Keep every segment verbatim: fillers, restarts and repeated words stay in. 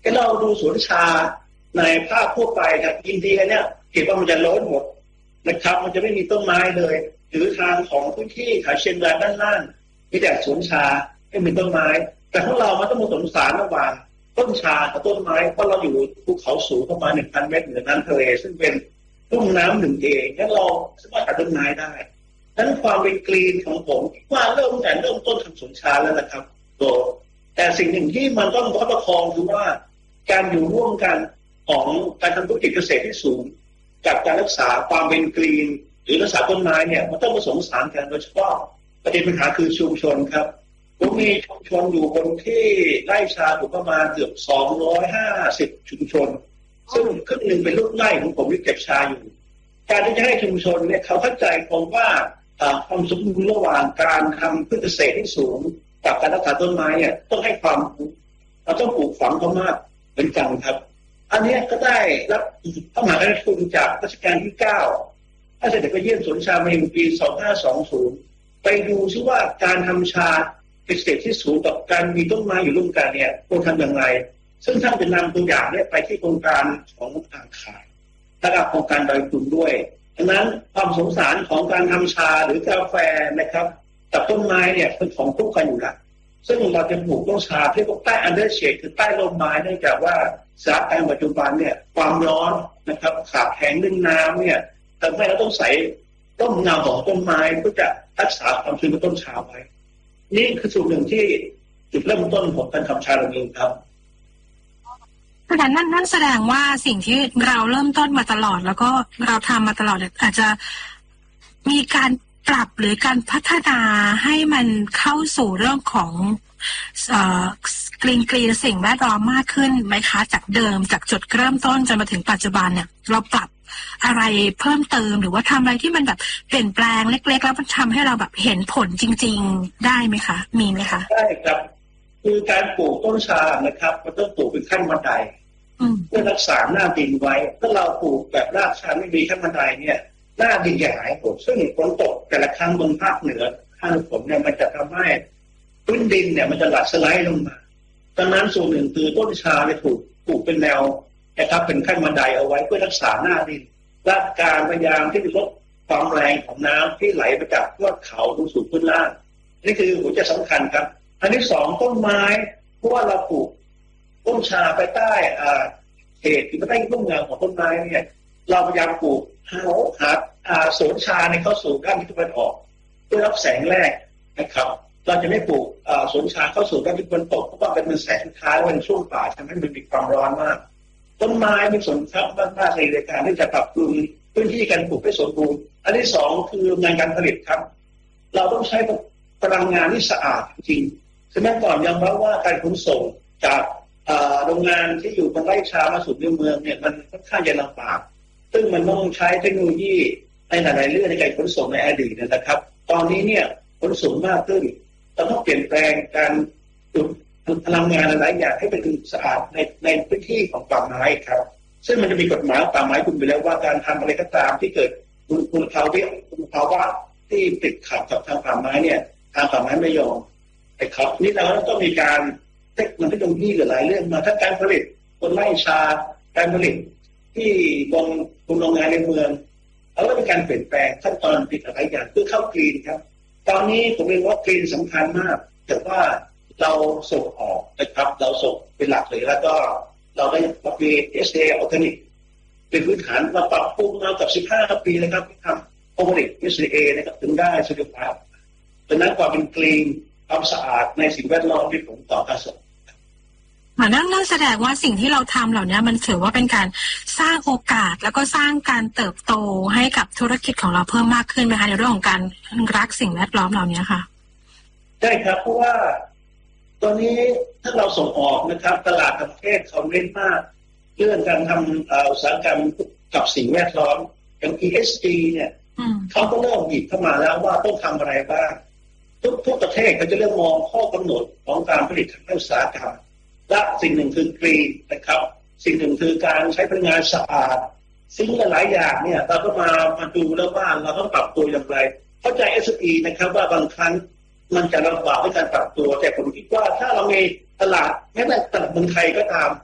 ก็เราดูสวนชาในภาคทั่วไปครับอินเดียเนี่ยเห็นว่ามันจะโล้นหมดนะครับมันจะไม่มีต้นไม้เลยหรือทางของพื้นที่แถวเชียงรายด้านล่างมีแต่สวนชาไม่มีต้นไม้แต่ของเรามันต้องมาสงสารระหว่างต้นชากับต้นไม้เพราะเราอยู่ภูเขาสูงประมาณ หนึ่งพัน เมตรเหนือน้ำทะเลซึ่งเป็นลุ่มน้ำหนึ่งเองงั้นเราสามารถตัดต้นไม้ได้นั้นความเป็นกรีนของผมว่าเริ่มแต่เริ่มต้นทำสวนชาแล้วนะครับตัวแต่สิ่งหนึ่งที่มันต้องประคองคือว่าการอยู่ร่วมกันของการทำธุรกิจเกษตรที่สูงกับการรักษาความเป็นกรีนหรือรักษาต้นไม้เนี่ยมันต้องผสมผสานกันโดยเฉพาะประเด็นปัญหาคือชุมชนครับผมมีชุมชนอยู่บนที่ไร่ชาอยู่ประมาณเกือบสองร้อยห้าสิบชุมชนซึ่งครึ่งหนึ่งเป็นลูกไร่ของผมที่เก็บชาอยู่การที่จะให้ชุมชนเนี่ยเขาเข้าใจผมว่าความสมดุลระหว่างการทำพืชเกษตรที่สูงกับการรักษาต้นไม้เนี่ยต้องให้ความเราต้องปลูกฝังเขามากเหมือนกันครับอันนี้ก็ได้รับพระมหากรุณาธิคุณจากรัชกาลที่เก้าท่านเสด็จไปเยี่ยมสวนชาในปีสองพันห้าร้อยยี่สิบไปดูซิว่าการทำชาเกษตรที่สูงกับการมีต้นไม้อยู่ร่วมกันเนี่ยควรทำอย่างไรซึ่งท่านจะนำตัวอย่างเนี่ยไปที่โครงการของอ่างขายและกับโครงการดอยตุงด้วยดังนั้นความสงสารของการทำชาหรือกาแฟนะครับกับต้นไม้เนี่ยเป็นของคู่กันอยู่แล้วซึ่งเราจะปลูกต้นชาที่ใต้อันเดอร์เชดคือใต้ร่มไม้เนื่องจากว่าสถานการณ์ปัจจุบันเนี่ยความร้อนนะครับขาดแคลนเรื่องน้ำเนี่ยทำให้เราต้องใส่ร่มเงาของต้นไม้เพื่อจะรักษาความชื้นของต้นชาไว้นี่คือส่วนหนึ่งที่จุดเริ่มต้นของการทำชาเราเองครับเพราะฉะนั้นนั่นแสดงว่าสิ่งที่เราเริ่มต้นมาตลอดแล้วก็เราทำมาตลอดอาจจะมีการปรับหรือการพัฒนาให้มันเข้าสู่เรื่องของกรีนกรีนสิ่งแวดล้อมมากขึ้นไหมคะจากเดิมจากจุดเริ่มต้นจนมาถึงปัจจุบันเนี่ยเราปรับอะไรเพิ่มเติมหรือว่าทำอะไรที่มันแบบเปลี่ยนแปลงเล็กๆแล้วมันทำให้เราแบบเห็นผลจริงๆได้ไหมคะมีไหมคะได้ครับคือการปลูกต้นชานะครับมันต้องปลูกเป็นขั้นบันไดเพื่อรักษาหน้าดินไว้ถ้าเราปลูกแบบรากชาไม่มีขั้นบันไดเนี่ยหน้าดินจะหายผลซึ่งฝนตกแต่ละครั้งบนภาคเหนือข้างฝนเนี่ยมันจะทำให้พื้นดินเนี่ยมันจะหลั่นสไลด์ลงมาดังนั้นส่วนหนึ่งคือต้นชาเนี่ยถูกปลูกเป็นแนวนะครับเป็นขั้นบันไดเอาไว้เพื่อรักษาหน้าดินและการพยายามที่จะลดความแรงของน้ำที่ไหลไปจากยอดเขาลงสู่พื้นล่างนี่คือหัวใจสำคัญครับอันที่สองต้นไม้เพราะว่าเราปลูกต้นชาไปใต้เขตที่ไม่ได้ร่มเงาของต้นไม้เนี่ยเราพยายามปลูกหาหาสวนชาในเข้าสู่ด้านทิศตะวันออกเพื่อรับแสงแรกนะครับเราจะไม่ปลูกสวนชาเข้าสู่ด้านทิศตะวันตกเพราะว่าเป็นแสงสุดท้ายวันช่วงป่าทำให้มันมีความร้อนมากต้นไม้มีส่วนสำคัญมากในการที่จะปรับปรุงพื้นที่การปลูกให้สมบูรณ์อันที่สองคืองานการผลิตครับเราต้องใช้พลังงานที่สะอาดจริงสมัยก่อนยอมรับว่าการขนส่งจากโรงงานที่อยู่บนไร่ชามาสู่ในเมืองเนี่ยมันค่อนข้างจะลำบากซึ่งมันต้องใช้เทคโนโลยีในหลายๆเรื่องในการขนส่งในอดีตนะครับตอนนี้เนี่ยขนส่งมากขึ้นเราต้องเปลี่ยนแปลงการจุดพลังงานหลายอย่างให้เป็นสะอาดในในพื้นที่ของป่าไม้ครับซึ่งมันจะมีกฎหมายป่าไม้คุมไปแล้วว่าการทำอะไรก็ตามที่เกิดคุณภาวะคุณภาวะที่ติดขัดกับทางป่าไม้เนี่ยทางป่าไม้ไม่ยอมไอ้ครับนี่เราต้องมีการเทคโนโลยีหลายเรื่องมาทั้งการผลิตบนไร่ชาการผลิตที่บนบนโรงงานในเมืองแล้วก็มีการเปลี่ยนแปลงขั้นตอนติดหลายอย่างเพื่อเข้ากรีนครับตอนนี้ผมเรียกว่ากรีนสำคัญมากแต่ว่าเราส่งออกนะครับเราส่งเป็นหลักเลยแล้วก็เราได้รับเอ เอส เอ ออร์แกนิกเป็นพื้นฐานมาปรับปรุงมากับสิบห้าปีนะครับที่ทำออร์แกนิก เอส เอ นะครับถึงได้สุขภาพดังนั้นความเป็นกรีนความสะอาดในสิ่งแวดล้อมที่ผมต่อการส่งนั่นนั่นแสดงว่าสิ่งที่เราทำเหล่านี้มันถือว่าเป็นการสร้างโอกาสแล้วก็สร้างการเติบโตให้กับธุรกิจของเราเพิ่มมากขึ้นไหมคะในเรื่องของการรักสิ่งแวดล้อมเหล่านี้ค่ะได้ครับเพราะว่าตอนนี้ถ้าเราส่งออกนะครับตลาดประเทศเขาเน้นมากเรื่องการทำอุตสาหกรรมกับสิ่งแวดล้อมอย่าง อี เอส จี เนี่ยเขาก็เริ่มหยิบเข้ามาแล้วว่าต้องทำอะไรบ้างทุกทุกประเทศเขาจะเริ่มมองข้อกำหนดของการผลิตทางอุตสาหกรรมและสิ่งหนึ่งคือกรีนนะครับสิ่งหนึ่งคือการใช้พลังงานสะอาดสิ่งหลายอย่างเนี่ยเราก็มามาดูแล้วว่าเราต้องปรับตัวอย่างไรเข้าใจ เอส อี นะครับว่าบางครั้งมันจะลำบากในการปรับตัวแต่ผมคิดว่าถ้าเรามีตลาดแม้แต่ตลาดเมืองไทยก็ตาม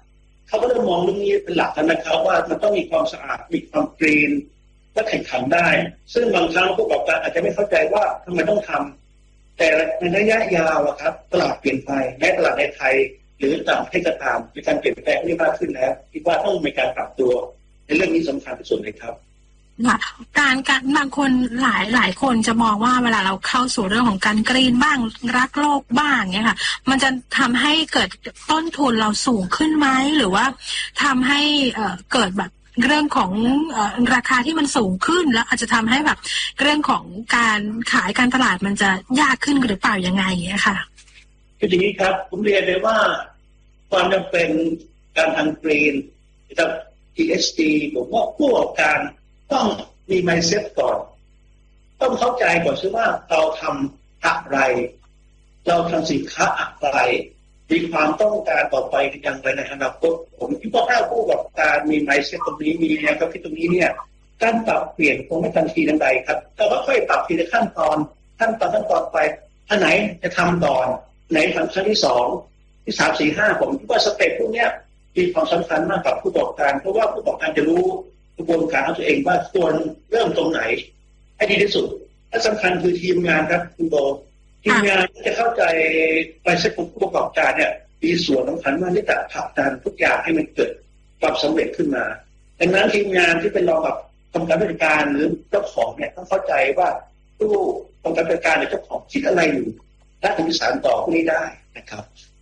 เขาก็เริ่มมองเรื่องนี้เป็นหลักแล้วนะครับว่ามันต้องมีความสะอาดมีความกรีนและแข่งขันได้ซึ่งบางครั้งผู้ประกอบการอาจจะไม่เข้าใจว่าทำไมต้องทำแต่ในระยะยาวครับตลาดเปลี่ยนไปแม้ตลาดในไทยหรือต่างประเทศก็ตามมีการเปลี่ยนแปลงที่มากขึ้นแล้วคิดว่าต้องมีการปรับตัวในเรื่องนี้สำคัญที่สุดเลยครับการการบางคนหลายหลายคนจะมองว่าเวลาเราเข้าสู่เรื่องของการกรีนบ้างรักโลกบ้างเนี่ยค่ะมันจะทำให้เกิดต้นทุนเราสูงขึ้นไหมหรือว่าทำให้เอ่อเกิดแบบเรื่องของเอ่อราคาที่มันสูงขึ้นแล้วอาจจะทำให้แบบเรื่องของการขายการตลาดมันจะยากขึ้นหรือเปล่ายังไงเนี่ยค่ะคืออย่างนี้ครับผมเรียนเลยว่าความจำเป็นการทำกรีนกับ อี เอส จี ผมว่าผู้ประกอบการต้องมี mindset ก่อนต้องเข้าใจก่อนซิว่าเราทำอะไรเราทำสินค้าอะไรมีความต้องการต่อไปอย่างไรในอนาคตผมคิดว่าถ้าผู้ประกอบการมี mindset ตรงนี้มีแนวคิดตรงนี้เนี่ยการปรับเปลี่ยนคงไม่ทันทีทันใดครับแต่ว่าค่อยปรับทีละขั้นตอนขั้นตอนขั้นตอนไปอันไหนจะทำก่อนไหนทำขั้นที่สองที่สามสี่ห้าผมคิดว่าสเต็ปพวกนี้มีความสำคัญมากกับผู้ประกอบการเพราะว่าผู้ประกอบการจะรู้กระบวนการของตัวเองว่าควรเริ่มตรงไหนให้ดีที่สุดและสำคัญคือทีมงานครับคุณโบทีมงานที่จะเข้าใจไปเซ็ตของผู้ประกอบการเนี่ยมีส่วนสำคัญมากที่จะผลักดันทุกอย่างให้มันเกิดความสำเร็จขึ้นมาดังนั้นทีมงานที่เป็นรองกับกรรมการผู้จัดการหรือเจ้าของเนี่ยต้องเข้าใจว่าผู้กรรมการผู้จัดการหรือเจ้าของคิดอะไรอยู่และถึงสานต่อพวกนี้ได้นะครับ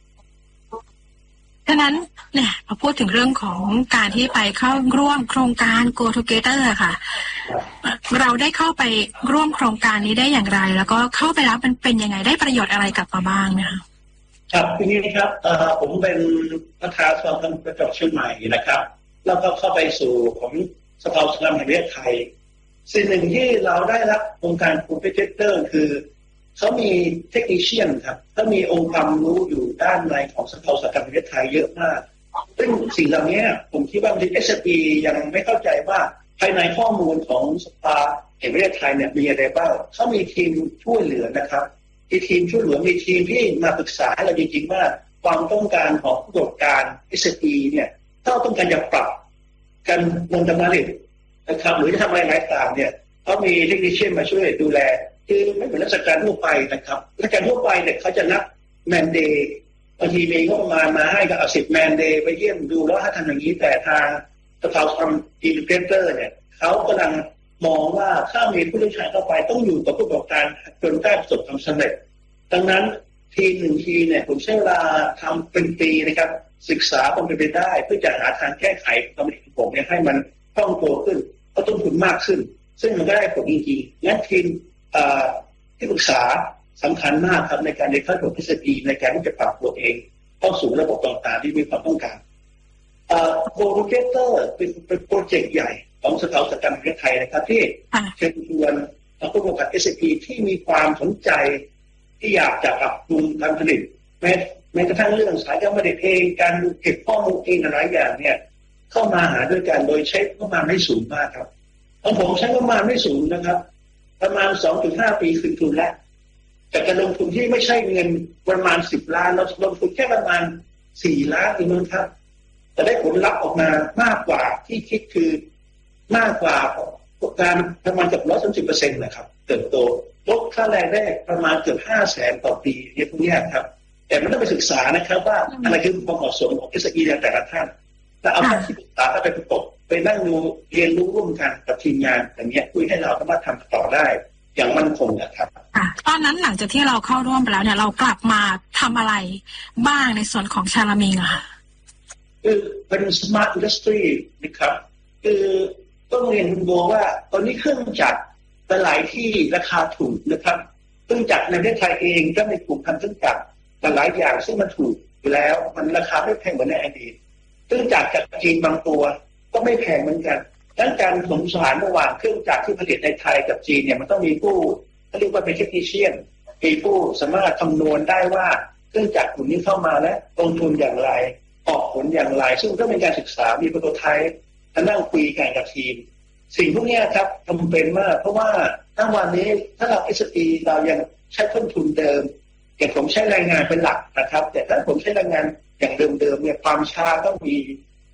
ฉะนั้นเนี่ยพอพูดถึงเรื่องของการที่ไปเข้าร่วมโครงการ Go Together ค่ะเราได้เข้าไปร่วมโครงการนี้ได้อย่างไรแล้วก็เข้าไปแล้วมันเป็นยังไงได้ประโยชน์อะไรกลับมาบ้างไหมคะครับทีนี้ครับผมเป็นประธานสภาการประจวบเชียงใหม่นะครับแล้วก็เข้าไปสู่ของสภาอุตสาหกรรมแห่งประเทศไทยสิ่งหนึ่งที่เราได้รับโครงการ Go Together คือเขามีเทคนิคเชียนครับเขามีองค์ความรู้อยู่ด้านในของสภาอุตสาหกรรมประเทศไทยเยอะมากซึ่งสิ่งเหล่านี้ผมคิดว่าบางที เอส พี ยังไม่เข้าใจว่าภายในข้อมูลของสภาแห่งประเทศไทยเนี่ยมีอะไรบ้างเขามีทีมช่วยเหลือนะครับมีทีมช่วยเหลือมีทีมที่มาปรึกษาให้เราจริงๆว่าความต้องการของผู้ประกอบการ เอส พี เนี่ยถ้าต้องการจะปรับการดำเนินการนะครับหรือจะทำอะไรต่างๆเนี่ยเขามีเทคนิคเชียนมาช่วยดูแลคือไม่เหมือนราชการทั่วไปนะครับราชการทั่วไปเนี่ยเขาจะนับแมนเดย์บางทีมีงบประมาณมาให้ก็เอาสิบแมนเดย์ไปเยี่ยมดูแล้วถ้าทำอย่างนี้แต่ทางสภาทำอินเกรเตอร์เนี่ยเขากำลังมองว่าถ้ามีผู้เชี่ยวชาญเข้าไปต้องอยู่กับผู้ประกอบการจนได้ประสบความสำเร็จดังนั้นทีหนึ่งทีเนี่ยผมใช้เวลาทำเป็นปีนะครับศึกษาความเป็นไปได้เพื่อจะหาทางแก้ไขความผิดของผมเนี่ยให้มันคล่องตัวขึ้นเพราะต้นทุนมากขึ้นซึ่งมันก็ได้ผลจริงๆงั้นทีมที่ปรึกษาสำคัญมากครับในการในขั้นตอน เอส พี ในการที่จะปรับตัวเองเข้าสู่ระบบต่างๆที่มีความต้องการโคโลเกเตอร์เป็นเป็นโปรเจกต์ใหญ่ของสภาอุตสาหกรรมแห่งประเทศไทยนะครับที่เชิญชวนผู้ประกอบการ เอส พี ที่มีความสนใจที่อยากจะปรับปรุงการผลิตแม้แม้กระทั่งเรื่องสายการผลิตเองการเก็บข้อมูลเองหลายอย่างเนี่ยเข้ามาหาด้วยกันโดยใช้งบประมาณไม่สูงมากครับของผมใช้งบประมาณไม่สูงนะครับประมาณ สองถึงห้า ปีคืนทุนแล้วแต่การลงทุนที่ไม่ใช่เงินประมาณสิบล้านเราลงทุนแค่ประมาณสี่ล้านเองครับแต่ได้ผลลัพธ์ออกมามากกว่าที่คิดคือมากกว่าการประมาณเกือบ หนึ่งร้อยสามสิบเปอร์เซ็นต์ นะครับเติบโตลดค่าแรงได้ประมาณเกือบ ห้าแสน ต่อปีเนี่ยพวกนี้ครับแต่มันต้องไปศึกษานะครับว่าอะไรคือความเหมาะสมของ เอส อี ในแต่ละท่านแล้วเอาที่ปรึกษาไปประกบไปนั่งดูเรียนรู้ร่วมกันกับทีมงานอย่างเงี้ยคุยให้เราสามารถทำต่อได้อย่างมั่นคงนะครับตอนนั้นหลังจากที่เราเข้าร่วมไปแล้วเนี่ยเรากลับมาทำอะไรบ้างในส่วนของชาลามิงอะค่ะคือเป็น smart industry นะครับคือต้องเรียนคุณโบว่าตอนนี้เครื่องจักรหลายที่ราคาถูกนะครับเครื่องจักรในประเทศไทยเองก็มีกลุ่มพันเครื่องจักรหลายอย่างซึ่งมันถูกอยู่แล้วมันราคาไม่แพงเหมือนในอดีตเครื่องจักรจากจีนบางตัวก็ไม่แพงเหมือนกันดังนั้นการผสมผสานระหว่างเครื่องจักรที่ผลิตในไทยกับจีนเนี่ยมันต้องมีผู้เรียกว่าเป็นเทคนิคเชียนมีผู้สามารถคำนวณได้ว่าเครื่องจักรกลุ่มนี้เข้ามาแล้วลงทุนอย่างไรออกผลอย่างไรซึ่งก็เป็นการศึกษามีโปรโตไทป์และนั่งคุยกันกับทีมสิ่งพวกนี้ครับจำเป็นมากเพราะว่าถ้าวันนี้ถ้าเรา เอส พี เรายังใช้ต้นทุนเดิมอย่างผมใช้แรงงานเป็นหลักนะครับแต่ถ้าผมใช้แรงงานอย่างเดิมๆเนี่ยความช้าต้องมี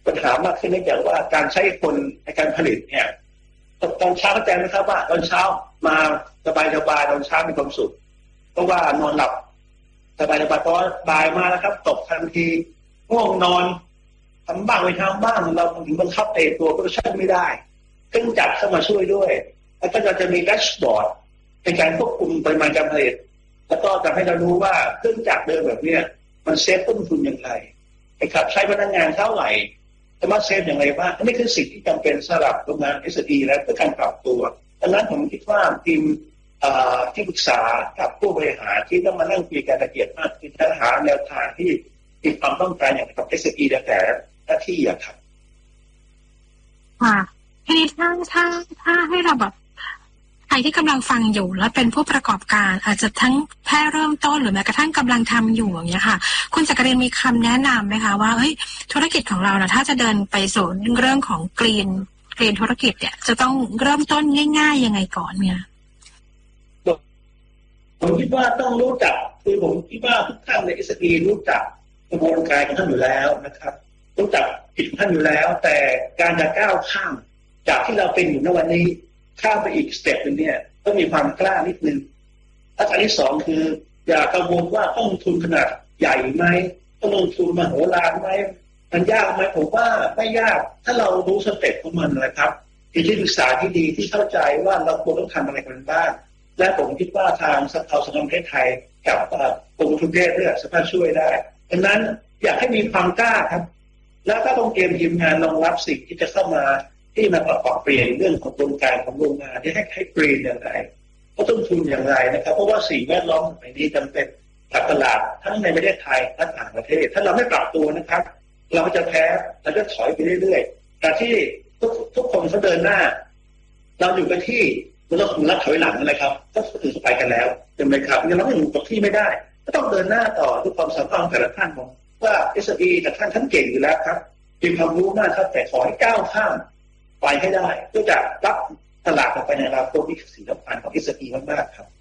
ปัญหามากขึ้นเนื่องจากว่าการใช้คนในการผลิตเนี่ยตอนเช้าเข้าใจไหมครับว่าตอนเช้ามาสบายสบายตอนเช้ามีความสุขเพราะว่านอนหลับสบายสบายตอนบ่ายมาแล้วครับตกทันทีง่วงนอนทำบ้างไม่ทำบ้างเราถึงบังคับเตะตัวโปรดักชั่นไม่ได้เครื่องจักรเข้ามาช่วยด้วยแล้วก็จะมีแดชบอร์ดในการควบคุมปริมาณการผลิตแล้วก็จะให้เรารู้ว่าเครื่องจักรเดิมแบบนี้มันเซฟต้นทุนอย่างไรนะครับใช้พนักงานเท่าไหร่จะมาเซฟอย่างไรบ้างนี่คือสิ่งที่จำเป็นสำหรับโรงงาน เอส ดี และเพื่อการปรับตัวดังนั้นผมคิดว่าทีมที่ปรึกษากับผู้บริหารที่ต้องมานั่งคุยกันละเอียดมากที่จะหาแนวทางที่มีความต้องการอย่างกับ เอส ดี แต่หน้าที่อะครับค่ะทีนี้ถ้าถ้าถ้าให้เราแบบใครที่กำลังฟังอยู่แล้วเป็นผู้ประกอบการอาจจะทั้งแค่เริ่มต้นหรือแม้กระทั่งกำลังทำอยู่อย่างเงี้ยค่ะคุณจักรินมีคำแนะนำไหมคะว่าเฮ้ยธุรกิจของเรานะถ้าจะเดินไปสู่เรื่องของกรีนกรีนธุรกิจเนี่ยจะต้องเริ่มต้นง่ายๆยังไงก่อนเนี่ยผมคิดว่าต้องรู้จักคือผมคิดว่าทุกท่านใน เอส ดี รู้จักกระบวนการของท่านอยู่แล้วนะครับรู้จักผิดของท่านอยู่แล้วแต่การจะก้าวข้ามจากที่เราเป็นอยู่ในวันนี้ข้ามไปอีกสเต็ปนึงเนี่ยต้องมีความกล้านิดนึงและอันที่สองคืออย่ากังวลว่าต้องลงทุนขนาดใหญ่ไหมต้องลงทุนมโหฬารไหมมันยากไหมผมว่าไม่ยากถ้าเรารู้สเต็ปของมันนะครับมีที่ปรึกษาที่ดีที่เข้าใจว่าเราควรต้องทำอะไรกันบ้างและผมคิดว่าทางสภาสังคมประเทศไทยกับกรมทุนเทศเนี่ยสามารถช่วยได้ดังนั้นอยากให้มีความกล้าครับแล้วก็ต้องเตรียมทีมงานรองรับสิ่งที่จะเข้ามาที่มาปรับเปลี่ยนเรื่องของกระบวนการของโรงงานที่ให้ให้กรีนอย่างไรก็ต้นทุนอย่างไรนะครับเพราะว่าสิ่งแวดล้อมสมัยนี้จำเป็นกับตลาดทั้งในประเทศไทยและต่างประเทศถ้าเราไม่ปรับตัวนะครับเราจะแพ้เราจะถอยไปเรื่อยๆแต่ที่ทุกทุกคนเขาเดินหน้าเราอยู่กันที่เราคงรับถอยหลังนะครับก็ถือไปกันแล้วใช่ไหมครับยังเราไม่อยู่กับที่ไม่ได้ก็ต้องเดินหน้าต่อด้วยความสามารถของแต่ละท่านของว่า เอส ดี แต่ท่านท่านเก่งอยู่แล้วครับมีความรู้มากครับแต่ขอให้ก้าวข้ามไปให้ได้เพื่อจะรับตลาดต่อไปในอนาคตที่สิ่งสำคัญของ เอส ดี มากๆครับ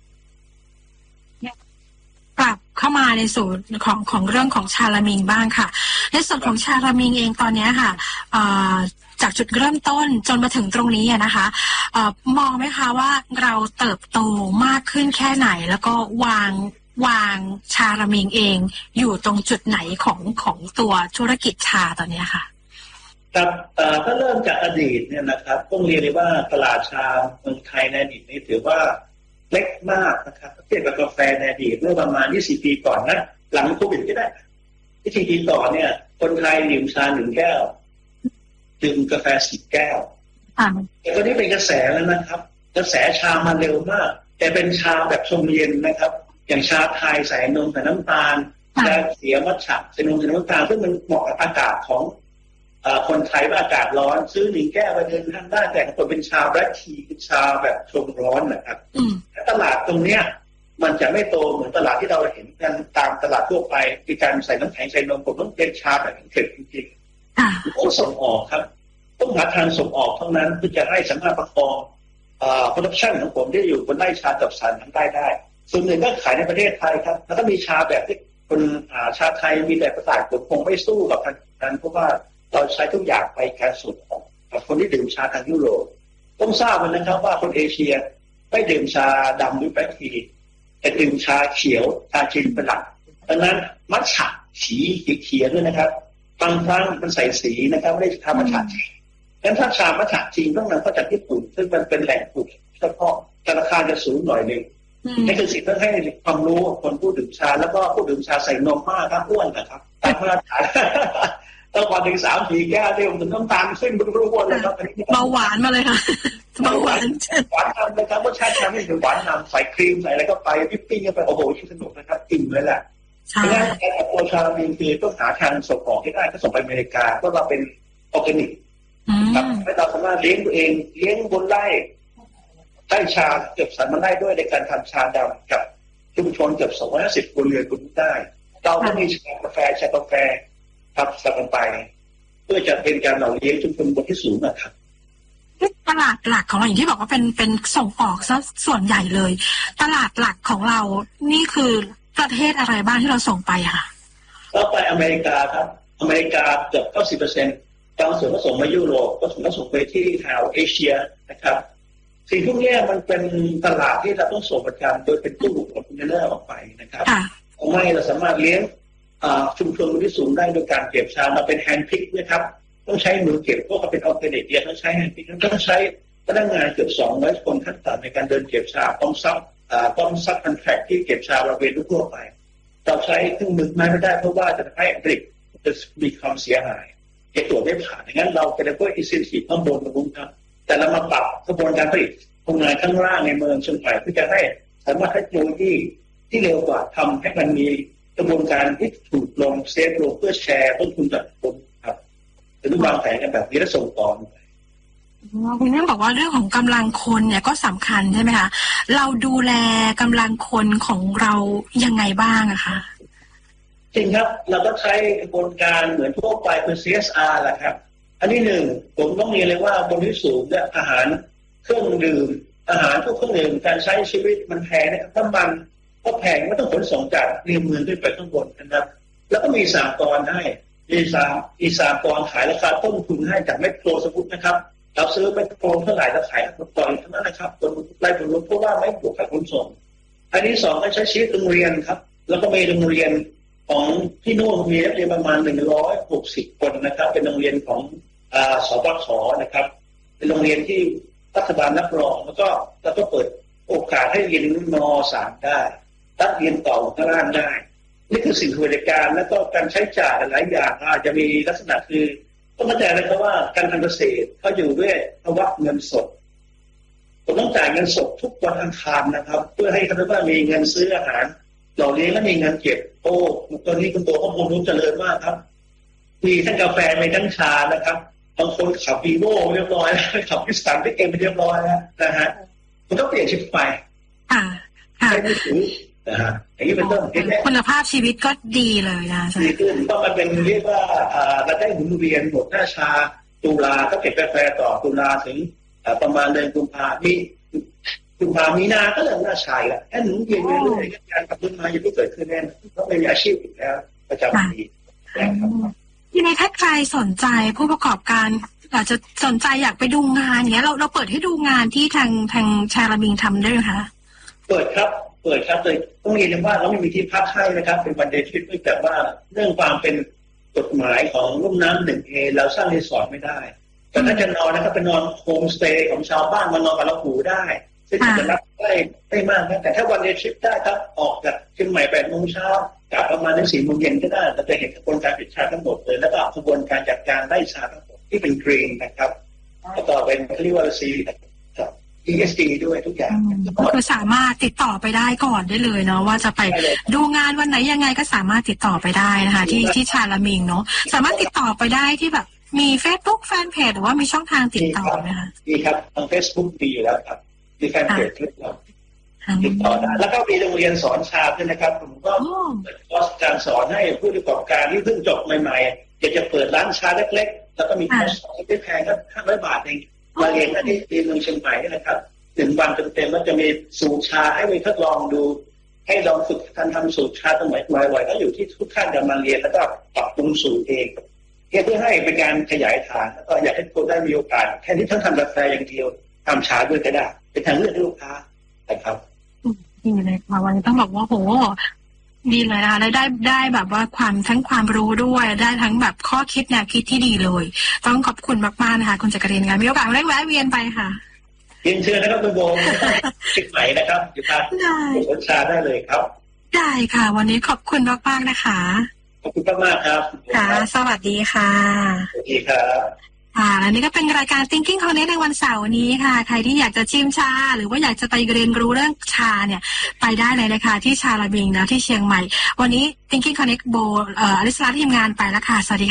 กลับเข้ามาในส่วนของของเรื่องของชาลามิงบ้างค่ะในส่วนของชาลามิงเองตอนนี้ค่ะจากจุดเริ่มต้นจนมาถึงตรงนี้นะคะเอ่อมองไหมคะว่าเราเติบโตมากขึ้นแค่ไหนแล้วก็วางวางชาลามิงเองอยู่ตรงจุดไหนของของตัวธุรกิจชาตอนนี้ค่ะครับถ้าเริ่มจากอดีตเนี่ยนะครับต้องเรียนเลยว่าตลาดชาเมืองไทยในอดีตนี้ถือว่าเล็กมากนะครับเทียบกับกาแฟในอดีตเมื่อประมาณยี่สิบปีก่อนนะหลังโควิดก็ได้ยี่สิบปีก่อนเนี่ยคนไทยดื่มชาหนึ่งแก้วดื่มกาแฟสิบแก้วแต่ตอนนี้เป็นกระแสแล้วนะครับกระแสชามาเร็วมากแต่เป็นชาแบบชงเย็นนะครับอย่างชาไทยใส่นมใส่น้ำตาลชาเขียวมัทฉะใส่นมใส่น้ำตาลซึ่งมันเหมาะกับอากาศของคนไทยว่าอากาศร้อนซื้อหนึ่งแก้วไปเดินทางได้แต่คนเป็นชาแบล็คทีเป็นชาแบบชงร้อนนะครับตลาดตรงเนี้ยมันจะไม่โตเหมือนตลาดที่เราเห็นกันตามตลาดทั่วไปที่การใส่น้ำแข็งใส่นมผมต้องเป็นชาแบบเผ็ดจริงๆต้องส่งออกครับต้องหาทางส่งออกเท่านั้นเพื่อจะให้สามารถประคองโปรดักชันของผมที่อยู่บนไร่ชากับสารทั้งได้ได้ส่วนหนึ่งก็ขายในประเทศไทยครับแล้วก็มีชาแบบที่คนชาไทยมีแต่ประสาทผมคงไม่สู้กับทางนั้นเพราะว่าเราใช้ทุกอย่างไปการส่งออกกับคนที่ดื่มชาทางยุโรปต้องทราบมันนะครับว่าคนเอเชียไม่ดื่มชาดำหรือแบล็คทีแต่ดื่มชาเขียวชาจีนเป็นหลักดังนั้นมัทฉะสีเขียวด้วยนะครับบางครั้งมันใส่สีนะครับไม่ได้ทำมัทฉะจริงงั้นถ้าชามัทฉะจริงต้องนำเข้าจากญี่ปุ่นซึ่งมันเป็นแหล่งปลูกเฉพาะราคาจะสูงหน่อยนึงนี่คือสิ่งที่ให้ความรู้คนผู้ดื่มชาแล้วก็ผู้ดื่มชาใส่นมมากครับอ้วนนะครับตามมาตรฐานต้องก่อนถึงสามสี่แก้วเดียวถึงน้ำตาลขึ้นรู้ๆเลยครับเบาหวานมาเลยค่ะเบาหวานหวานนำนะครับรสชาติชาไม่ถึงหวานนำใส่ครีมใส่อะไรก็ไปวิปปิ้งก็ไปโอ้โหยิ่งสนุกนะครับอิ่มเลยแหละดังนั้นการเอาตัวชาลามิงคือต้องหาทางส่งออกให้ได้ก็ส่งไปอเมริกาเพราะเราเป็นออร์แกนิกครับให้เราสามารถเลี้ยงตัวเองเลี้ยงบนไร่ไร่ชาเก็บสรรมาได้ด้วยในการทำชาดำกับชุมชนเกือบสองร้อยห้าสิบครัวเรือนคุณได้เราก็มีชากาแฟชากาแฟครับสับกันไปเพื่อจะเป็นการเหล่าเลี้ยงชุมชนบนที่สูงนะครับตลาดหลักของเราอย่างที่บอกว่าเป็นเป็นส่งออกซะส่วนใหญ่เลยตลาดหลักของเรานี่คือประเทศอะไรบ้างที่เราส่งไปค่ะก็ไปอเมริกาครับอเมริกาเกือบเก้าสิบเปอร์เซ็นต์ไปบางส่วนก็ส่งมายุโรปบางส่วนก็ส่งไปที่แถวเอเชียนะครับสิ่งพวกนี้มันเป็นตลาดที่เราต้องส่งประจำโดยเป็นตู้คอนเทนเนอร์ออกไปนะครับไม่เราสามารถเลี้ยงชุมชนที่สูงได้โดยการเก็บชาเราเป็นแฮนด์พิกนะครับต้องใช้มือเก็บเพราะเขาเป็นออร์แกนิกเดียต้องใช้แฮนด์พิกต้องใช้พนักงานเกือบสองร้อยคนขั้นต่ำในการเดินเก็บชาต้องซับต้องซับคอนแทคที่เก็บชาบริเวณทั่วไปเราใช้เครื่องมือไม่ได้เพราะว่าจะทำให้ผลิตจะมีความเสียหายเก็บตัวไม่ผ่านดังนั้นเราจะได้พวกอินเซนทีฟข้างบนตรงนู้นครับแต่เรามาปรับกระบวนการผลิตโรงงานข้างล่างในเมืองเชียงใหม่เพื่อจะให้สามารถให้เทคโนโลยีที่เร็วกว่าทำให้มันมีกระบวนการที่ถูกลงเซฟลงเพื่อแชร์ต้นทุนจากคนครับจะต้องวางแผนกันแบบนี้และส่งต่อคุณแม่บอกว่าเรื่องของกำลังคนเนี่ยก็สำคัญใช่ไหมคะเราดูแลกำลังคนของเรายังไงบ้างอะคะจริงครับเราก็ใช้กระบวนการเหมือนทั่วไปคือ ซี เอส อาร์ แหละครับอันที่หนึ่งผมต้องเรียนเลยว่าบนที่สูงเนี่ยอาหารเครื่องดื่มอาหารทุกเครื่องดื่มการใช้ชีวิตมันแพงเนี่ยน้ำมันก็แพงไม่ต้องขนส่งจากในเมืองขึ้นไปข้างบนนะครับแล้วก็มีสากลให้มีสามมีสากลขายราคาต้นทุนให้จากแมคโครสมมุตินะครับเราซื้อแมคโครเท่าไหร่เราขายต่อเท่านั้นนะครับผลรายผลลดเพราะว่าไม่บวกค่าขนส่งอันที่สองก็ใช้ชีวิตโรงเรียนครับแล้วก็มีโรงเรียนของที่นู่นมีนักเรียนประมาณหนึ่งร้อยหกสิบคนนะครับเป็นโรงเรียนของอ่าสปสนะครับเป็นโรงเรียนที่รัฐบาลรับรองแล้วก็แล้วก็เปิดโอกาสให้เรียนนอสามได้ตัดเรียนต่อข้างล่างได้นี่คือสิ่งบริการแล้วก็การใช้จ่ายหลายอย่างอาจจะมีลักษณะคือต้องเข้าใจนะครับว่าการทำเกษตรเขาอยู่ด้วยภาวะเงินสดผมต้องจ่ายเงินสดทุกวันอังคารนะครับเพื่อให้เขาได้ว่ามีเงินซื้ออาหารเหล่านี้และมีเงินเก็บโอ้ตอนนี้คุณตัวข้อมูลรู้เจริญมากครับมีทั้งกาแฟมีทั้งชานะครับบางคนขับวีโว่เรียบร้อยแล้วขับพิสตันไปเองไปเรียบร้อยแล้วนะฮะมันต้องเปลี่ยนชีวิตไปค่ะค่ะใช้มือถือนะฮะอย่างนี้เป็นต้นคุณภาพชีวิตก็ดีเลยนะดีขึ้นก็มันเป็นเรียกว่าเราได้หมุนเวียนหมดหน้าชาตุลาก็เก็บกาแฟต่อตุลาถึงประมาณเดือนกุมภามีกุมภามีนาก็เริ่มหน้าชายแล้วแค่หมุนเวียนเรื่อยๆการปรับต้นไม้ยังไม่เกิดขึ้นแน่ต้องเป็นอาชีพอีกแล้วประจำปีทีนี้ถ้าใครสนใจผู้ประกอบการอาจจะสนใจอยากไปดูงานเนี้ยเราเราเปิดให้ดูงานที่ทางทางชาลามิงทำได้ไหมคะเปิดครับเปิดครับเลยต้องเรียนว่าเราไม่มีที่พักให้นะครับเป็นวันเดย์ทริปเนื่องจากว่าเรื่องความเป็นกฎหมายของลุ่มน้ำหนึ่งเอเราสร้างรีสอร์ทไม่ได้แต่ถ้าจะนอนนะครับเป็นนอนโฮมสเตย์ของชาวบ้านมานอนกับเราหูได้ซึ่งจะรับได้ได้มากนะแต่ถ้าวันเดย์ทริปได้ครับออกจากเชียงใหม่แปดโมงเช้ากลับประมาณถึงสี่โมงเย็นก็ได้เราจะเห็นกระบวนการปิดชาทั้งหมดเลยแล้วก็กระบวนการจัดการไล่ชาทั้งหมดที่เป็นกรีนนะครับแล้วก็เป็นเรียกว่าซีอี เอส ดี ด้วยทุกอย่างก็คือสามารถติดต่อไปได้ก่อนได้เลยเนาะว่าจะไปดูงานวันไหนยังไงก็สามารถติดต่อไปได้นะคะที่ที่ชาลามิงเนาะสามารถติดต่อไปได้ที่แบบมี Facebook แฟนเพจหรือว่ามีช่องทางติดต่อไหมคะมีครับทาง Facebook มีอยู่แล้วครับมีแฟนเพจที่เราติดต่อได้แล้วก็มีโรงเรียนสอนชาด้วยนะครับผมก็เปิดคอร์สการสอนให้ผู้ประกอบการที่เพิ่งจบใหม่ๆอยากจะเปิดร้านชาเล็กๆแล้วก็มีคอร์สสอนไม่แพงครับห้าร้อยบาทเองมาเรียนที่ที่เมืองเชียงใหม่นี่นะครับหนึ่งวันเต็มๆแล้วจะมีสูตรชาให้ไปทดลองดูให้ลองฝึกการทำสูตรชาสมัยใหม่ๆก็อยู่ที่ทุกท่านจะมาเรียนแล้วก็ปรับปรุงสูตรเองเพื่อให้เป็นการขยายฐานแล้วก็อยากให้คนได้มีโอกาสแค่นี้ทั้งทำกาแฟอย่างเดียวทำชาด้วยก็ได้เป็นทางเลือกให้ลูกค้านะครับดีเลยค่ะวันนี้ต้องบอกว่าโหดีเลยนะคะได้ได้ได้แบบว่าความทั้งความรู้ด้วยได้ทั้งแบบข้อคิดแนวคิดที่ดีเลยต้องขอบคุณมากๆนะคะคุณจักรินค่ะมีโอกาสแวะเวียนไปค่ะเรียนเชิญนะครับคุณโบชิดใหม่นะครับอยู่ทางสวนชาได้เลยครับได้ค่ะวันนี้ขอบคุณมากๆนะคะขอบคุณมากๆครับค่ะสวัสดีค่ะสวัสดีครับค่ะและนี่ก็เป็นรายการ Thinking Connect ในวันเสาร์นี้ค่ะใครที่อยากจะชิมชาหรือว่าอยากจะไปเรียนรู้เรื่องชาเนี่ยไปได้เลยนะคะที่ชาลามิงนะที่เชียงใหม่วันนี้ Thinking Connect โบเอ่ออลิสลาทีมงานไปแล้วค่ะสวัสดี